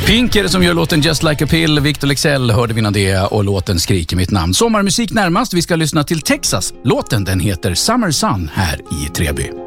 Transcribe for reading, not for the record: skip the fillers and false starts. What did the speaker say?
Pink är det som gör låten Just Like a Pill. Victor Leksell hörde vi innan det och låten Skriker mitt namn. Sommarmusik närmast. Vi ska lyssna till Texas. Låten den heter Summer Sun här i Treby.